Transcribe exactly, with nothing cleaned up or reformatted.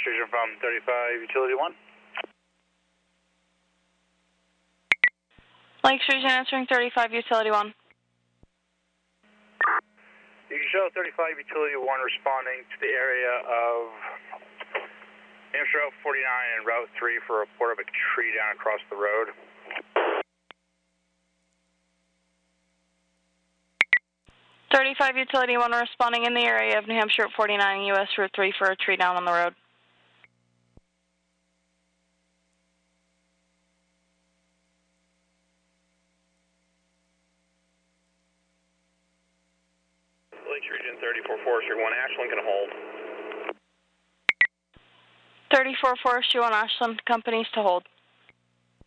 Region from thirty-five Utility one. Lakes Region answering thirty-five Utility one. You can show thirty-five Utility one responding to the area of New Hampshire Route forty-nine and Route three for a report of a tree down across the road. thirty-five Utility one responding in the area of New Hampshire Route forty-nine, U S Route three for a tree down on the road. Lakes Region thirty-four Forestry one, Ashland can hold. thirty-four Forestry one, Ashland, companies to hold.